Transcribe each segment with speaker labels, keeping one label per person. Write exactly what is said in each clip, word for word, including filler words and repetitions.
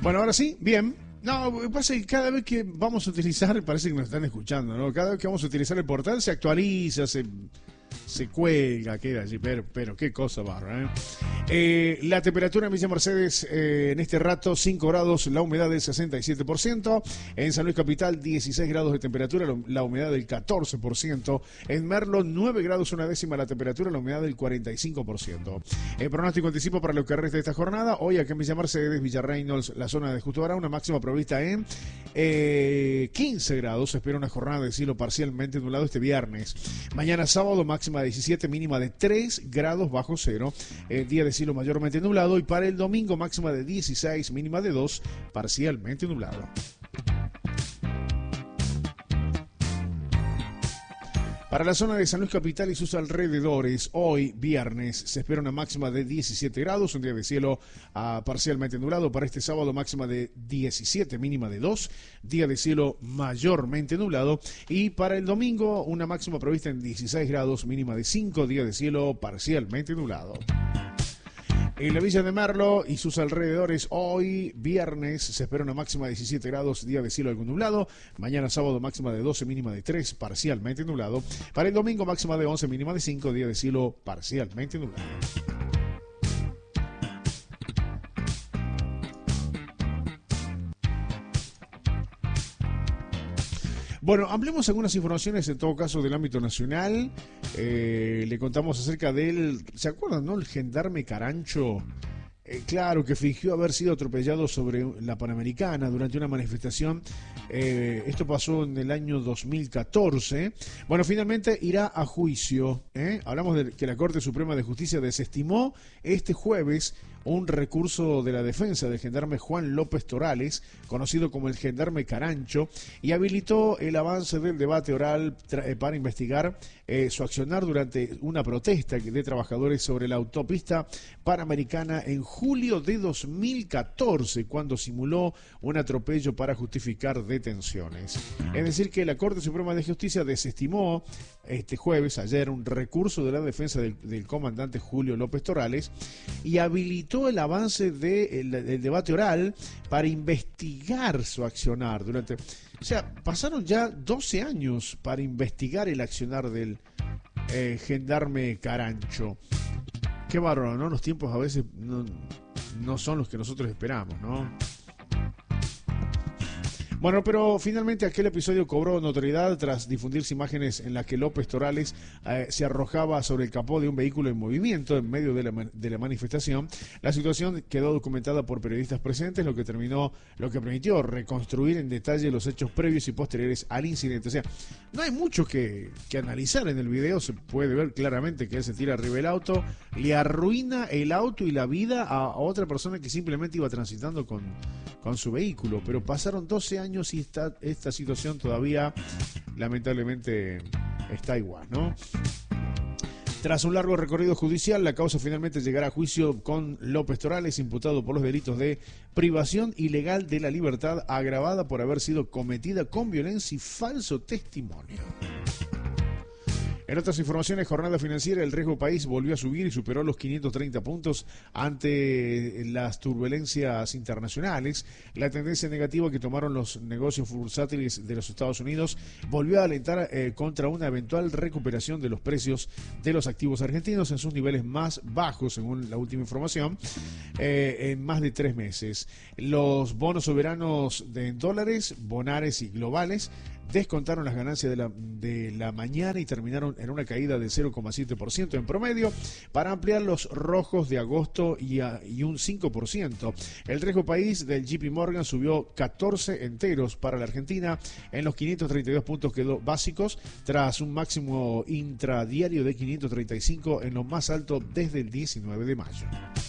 Speaker 1: Bueno, ahora sí, bien. No, lo que pasa es que cada vez que vamos a utilizar, parece que nos están escuchando, ¿no? Cada vez que vamos a utilizar el portal se actualiza, se, se cuelga, queda allí, pero, pero qué cosa bárbara, ¿eh? Eh, la temperatura en Villa Mercedes eh, en este rato cinco grados, la humedad del sesenta y siete por ciento. En San Luis Capital dieciséis grados de temperatura, la humedad del catorce por ciento. En Merlo nueve grados una décima la temperatura, la humedad del cuarenta y cinco por ciento. El pronóstico anticipo para lo que resta de esta jornada. Hoy acá en Villa Mercedes, Villa Reynolds, la zona de Justo Vará, una máxima prevista en eh, quince grados. Se espera una jornada de cielo parcialmente nublado este viernes. Mañana sábado máxima de diecisiete, mínima de tres grados bajo cero. El día de cielo mayormente nublado, y para el domingo máxima de dieciséis, mínima de dos, parcialmente nublado. Para la zona de San Luis Capital y sus alrededores, hoy viernes se espera una máxima de diecisiete grados, un día de cielo uh, parcialmente nublado. Para este sábado máxima de diecisiete, mínima de dos, día de cielo mayormente nublado. Y para el domingo una máxima prevista en dieciséis grados, mínima de cinco, día de cielo parcialmente nublado. En la Villa de Merlo y sus alrededores, hoy viernes se espera una máxima de diecisiete grados, día de cielo algo nublado. Mañana sábado máxima de doce, mínima de tres, parcialmente nublado. Para el domingo máxima de once, mínima de cinco, día de cielo parcialmente nublado. Bueno, ampliemos algunas informaciones, en todo caso, del ámbito nacional. Eh, le contamos acerca del... ¿Se acuerdan, no? El gendarme Carancho. Eh, claro, que fingió haber sido atropellado sobre la Panamericana durante una manifestación. Eh, esto pasó en el año dos mil catorce. Bueno, finalmente irá a juicio. ¿eh? Hablamos de que la Corte Suprema de Justicia desestimó este jueves un recurso de la defensa del gendarme Juan López Torales, conocido como el gendarme Carancho, y habilitó el avance del debate oral tra- para investigar eh, su accionar durante una protesta de trabajadores sobre la autopista Panamericana en julio de dos mil catorce, cuando simuló un atropello para justificar detenciones. Es decir, que la Corte Suprema de Justicia desestimó este jueves, ayer, un recurso de la defensa del, del comandante Julio López Torales y habilitó el avance del de el debate oral para investigar su accionar durante... O sea, pasaron ya doce años para investigar el accionar del eh, gendarme Carancho. Qué bárbaro, ¿no? Los tiempos a veces no, no son los que nosotros esperamos, ¿no? Bueno, pero finalmente aquel episodio cobró notoriedad tras difundirse imágenes en las que López Torales eh, se arrojaba sobre el capó de un vehículo en movimiento en medio de la, de la manifestación. La situación quedó documentada por periodistas presentes, lo que terminó, lo que permitió reconstruir en detalle los hechos previos y posteriores al incidente. O sea, no hay mucho que, que analizar en el video. Se puede ver claramente que él se tira arriba del auto, le arruina el auto y la vida a, a otra persona que simplemente iba transitando con, con su vehículo. Pero pasaron doce años y esta, esta situación todavía lamentablemente está igual, ¿no? Tras un largo recorrido judicial, la causa finalmente llegará a juicio con López Torales, imputado por los delitos de privación ilegal de la libertad agravada por haber sido cometida con violencia y falso testimonio. En otras informaciones, jornada financiera, el riesgo país volvió a subir y superó los quinientos treinta puntos ante las turbulencias internacionales. La tendencia negativa que tomaron los negocios bursátiles de los Estados Unidos volvió a alentar eh, contra una eventual recuperación de los precios de los activos argentinos en sus niveles más bajos, según la última información, eh, en más de tres meses. Los bonos soberanos de en dólares, bonares y globales descontaron las ganancias de la, de la mañana y terminaron en una caída de cero coma siete por ciento en promedio, para ampliar los rojos de agosto y, a, y un cinco por ciento. El riesgo país del J P Morgan subió catorce enteros para la Argentina en los quinientos treinta y dos puntos quedó básicos, tras un máximo intradiario de quinientos treinta y cinco en lo más alto desde el diecinueve de mayo.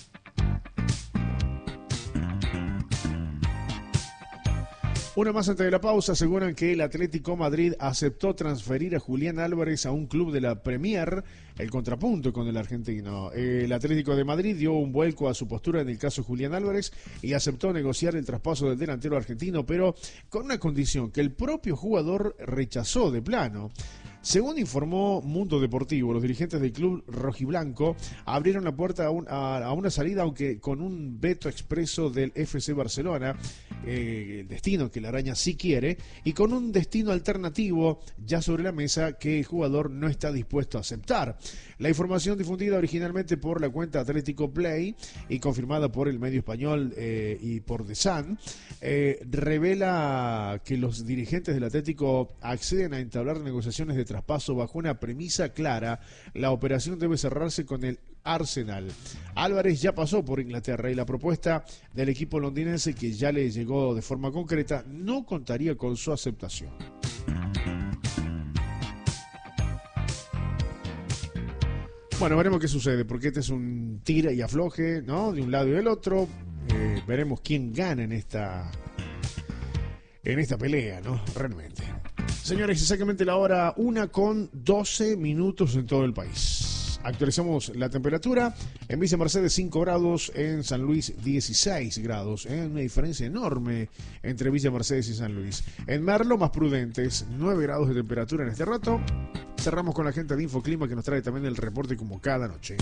Speaker 1: Una más antes de la pausa, aseguran que el Atlético Madrid aceptó transferir a Julián Álvarez a un club de la Premier, el contrapunto con el argentino. El Atlético de Madrid dio un vuelco a su postura en el caso Julián Álvarez y aceptó negociar el traspaso del delantero argentino, pero con una condición que el propio jugador rechazó de plano. Según informó Mundo Deportivo, los dirigentes del club rojiblanco abrieron la puerta a, un, a, a una salida, aunque con un veto expreso del F C Barcelona, eh, el destino que la Araña sí quiere, y con un destino alternativo ya sobre la mesa que el jugador no está dispuesto a aceptar. La información difundida originalmente por la cuenta Atlético Play y confirmada por el medio español eh, y por The Sun, eh, revela que los dirigentes del Atlético acceden a entablar negociaciones de traspaso bajo una premisa clara: la operación debe cerrarse con el Arsenal. Álvarez ya pasó por Inglaterra y la propuesta del equipo londinense, que ya le llegó de forma concreta, no contaría con su aceptación. Bueno, veremos qué sucede, porque este es un tira y afloje, ¿no? De un lado y del otro. Eh, veremos quién gana en esta en esta pelea, ¿no? Realmente. Señores, exactamente la hora una con doce minutos en todo el país. Actualizamos la temperatura. En Villa Mercedes cinco grados, en San Luis dieciséis grados. ¿eh? Una diferencia enorme entre Villa Mercedes y San Luis. En Merlo, más prudentes, nueve grados de temperatura en este rato. Cerramos con la gente de Infoclima, que nos trae también el reporte como cada noche.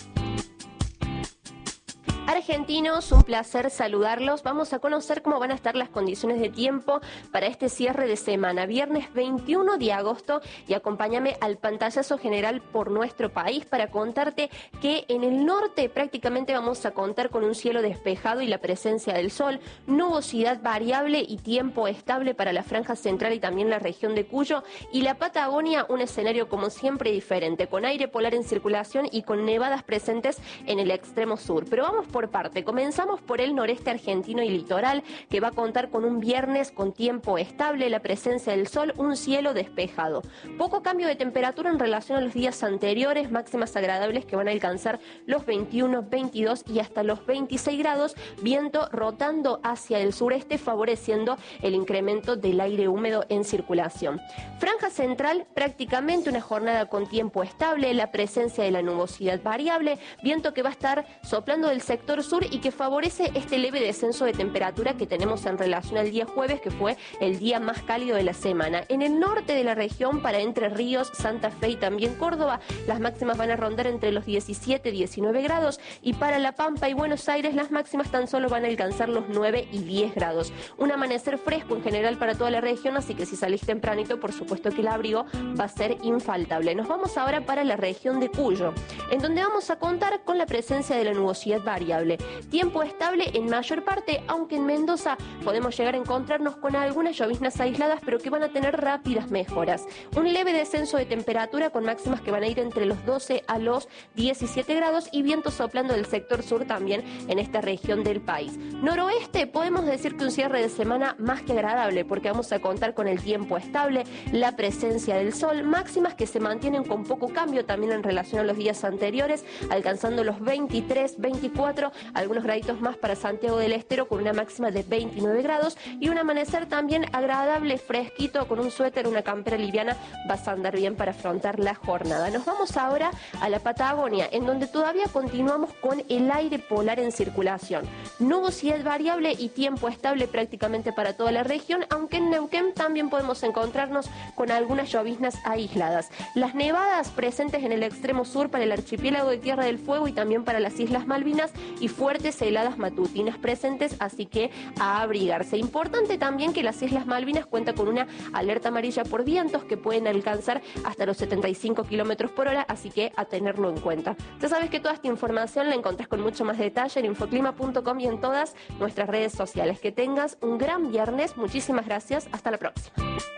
Speaker 2: Argentinos, un placer saludarlos. Vamos a conocer cómo van a estar las condiciones de tiempo para este cierre de semana, viernes veintiuno de agosto, y acompáñame al pantallazo general por nuestro país para contarte que en el norte prácticamente vamos a contar con un cielo despejado y la presencia del sol, nubosidad variable y tiempo estable para la franja central y también la región de Cuyo, y la Patagonia, un escenario como siempre diferente, con aire polar en circulación y con nevadas presentes en el extremo sur. Pero vamos por Por parte. Comenzamos por el noreste argentino y litoral, que va a contar con un viernes con tiempo estable, la presencia del sol, un cielo despejado. Poco cambio de temperatura en relación a los días anteriores, máximas agradables que van a alcanzar los veintiuno, veintidós y hasta los veintiséis grados, viento rotando hacia el sureste, favoreciendo el incremento del aire húmedo en circulación. Franja central, prácticamente una jornada con tiempo estable, la presencia de la nubosidad variable, viento que va a estar soplando del sector sur y que favorece este leve descenso de temperatura que tenemos en relación al día jueves, que fue el día más cálido de la semana. En el norte de la región, para Entre Ríos, Santa Fe y también Córdoba, las máximas van a rondar entre los diecisiete y diecinueve grados, y para La Pampa y Buenos Aires las máximas tan solo van a alcanzar los nueve y diez grados. Un amanecer fresco en general para toda la región, así que si salís tempranito, por supuesto que el abrigo va a ser infaltable. Nos vamos ahora para la región de Cuyo, en donde vamos a contar con la presencia de la nubosidad variable. Tiempo estable en mayor parte, aunque en Mendoza podemos llegar a encontrarnos con algunas lloviznas aisladas, pero que van a tener rápidas mejoras. Un leve descenso de temperatura con máximas que van a ir entre los doce a los diecisiete grados y viento soplando del sector sur también en esta región del país. Noroeste, podemos decir que un cierre de semana más que agradable, porque vamos a contar con el tiempo estable, la presencia del sol, máximas que se mantienen con poco cambio también en relación a los días anteriores, alcanzando los veintitrés, veinticuatro, algunos graditos más para Santiago del Estero con una máxima de veintinueve grados, y un amanecer también agradable, fresquito, con un suéter, una campera liviana, vas a andar bien para afrontar la jornada. Nos vamos ahora a la Patagonia, en donde todavía continuamos con el aire polar en circulación. Nubosidad variable y tiempo estable prácticamente para toda la región, aunque en Neuquén también podemos encontrarnos con algunas lloviznas aisladas. Las nevadas presentes en el extremo sur para el archipiélago de Tierra del Fuego y también para las Islas Malvinas, y fuertes heladas matutinas presentes, así que a abrigarse. Importante también que las Islas Malvinas cuenta con una alerta amarilla por vientos que pueden alcanzar hasta los setenta y cinco kilómetros por hora, así que a tenerlo en cuenta. Ya sabes que toda esta información la encontrás con mucho más detalle en infoclima punto com y en todas nuestras redes sociales. Que tengas un gran viernes, muchísimas gracias, hasta la próxima.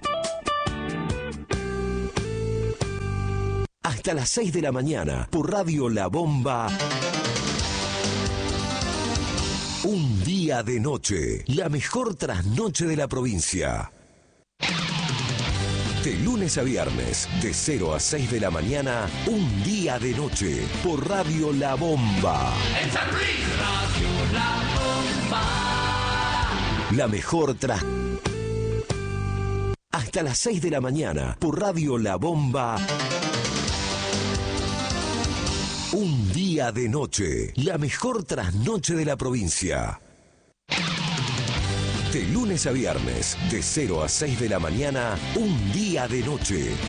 Speaker 3: Hasta las seis de la mañana, por Radio La Bomba. Un día de noche, la mejor trasnoche de la provincia. De lunes a viernes, de cero a seis de la mañana, un día de noche, por Radio La Bomba.
Speaker 4: En San Luis, Radio La Bomba.
Speaker 3: La mejor tras... Hasta las seis de la mañana, por Radio La Bomba. Un día de noche, la mejor trasnoche de la provincia. De lunes a viernes, de cero a seis de la mañana, un día de noche,